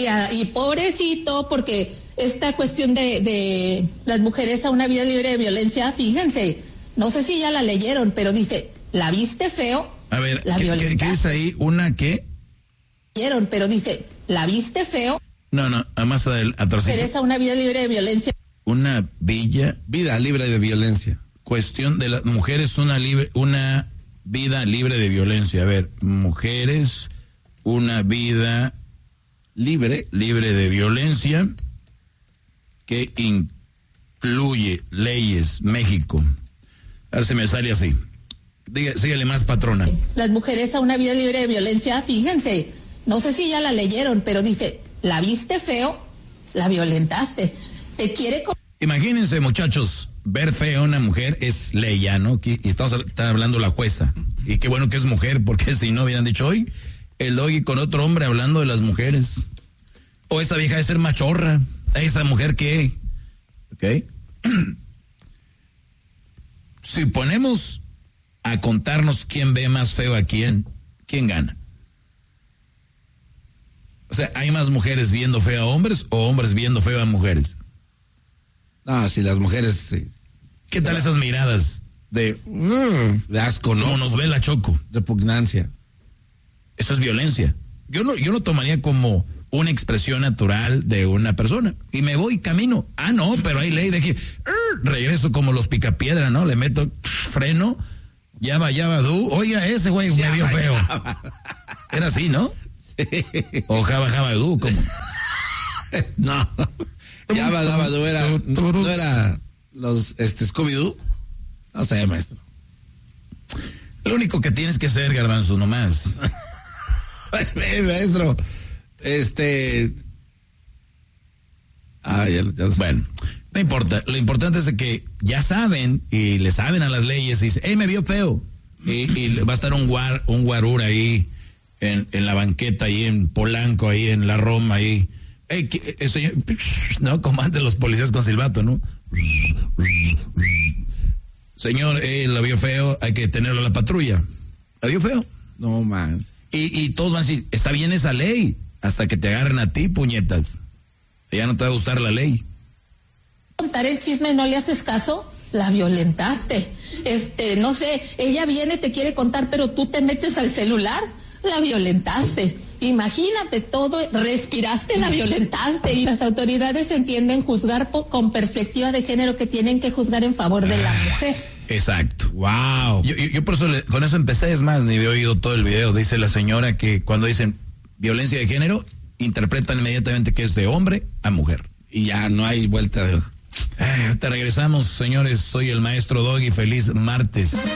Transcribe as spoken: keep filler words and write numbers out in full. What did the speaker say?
y, a, y pobrecito, porque esta cuestión de, de las mujeres a una vida libre de violencia, fíjense, no sé si ya la leyeron, pero dice, ¿la viste feo? A ver, la ¿qué, ¿qué, ¿qué dice ahí? ¿Una qué? Leyeron, pero dice, ¿la viste feo? No, no, además atrás. Mujeres a una vida libre de violencia. Una villa, vida libre de violencia. Cuestión de las mujeres, una libre, una vida libre de violencia. A ver, mujeres, una vida libre, libre de violencia, que incluye leyes, México. A ver si me sale así. Diga, síguele más, patrona. Las mujeres a una vida libre de violencia, fíjense, no sé si ya la leyeron, pero dice, ¿la viste feo? La violentaste. Te quiere... Imagínense, muchachos, ver feo a una mujer es ley ya, ¿no? Y estamos está hablando la jueza. Y qué bueno que es mujer, porque si no hubieran dicho hoy, el Doggy con otro hombre hablando de las mujeres. O esa vieja de ser machorra. ¿Esa mujer qué? ¿Ok? Si ponemos a contarnos quién ve más feo a quién, ¿quién gana? O sea, ¿hay más mujeres viendo feo a hombres o hombres viendo feo a mujeres? No, si las mujeres... Sí. ¿Qué tal esas miradas de... Mm, de asco, ¿no? Como nos ve la Choco. Repugnancia. Eso es violencia. Yo no, yo lo tomaría como una expresión natural de una persona. Y me voy camino. Ah, no, pero hay ley de que... Uh, regreso como los picapiedra, ¿no? Le meto freno. Ya va, ya va, du. Oiga, ese güey me vio feo. Era así, ¿no? Sí. O jaba, jaba, du, como... No. Ya va, daba, du, era... No, no era los, este, Scooby-Doo. No sé, maestro. Lo único que tienes que hacer, Garbanzo, nomás. Maestro, este... Ah, ya, ya lo sé. Bueno, no importa. Lo importante es que ya saben y le saben a las leyes y dicen, hey, me vio feo. Y, y va a estar un guar, un guarur ahí en, en la banqueta, ahí en Polanco, ahí en la Roma, ahí. Hey, ¿qué, señor? No, como antes los policías con silbato, ¿no? Señor, eh, la vio feo, hay que tenerlo a la patrulla. ¿La vio feo? No más. Y, y todos van a decir, está bien esa ley, hasta que te agarren a ti, puñetas. Ya no te va a gustar la ley. Contar el chisme, ¿no le haces caso? La violentaste. Este, no sé, ella viene, te quiere contar, pero tú te metes al celular. La violentaste. Imagínate todo, respiraste, la violentaste. Y las autoridades entienden juzgar po- con perspectiva de género, que tienen que juzgar en favor de la mujer. Exacto. Wow. Yo, yo, yo por eso le, con eso empecé, es más, ni había oído todo el video. Dice la señora que cuando dicen violencia de género, interpretan inmediatamente que es de hombre a mujer. Y ya no hay vuelta de... Ay, te regresamos, señores. Soy el maestro Doggy. Feliz martes.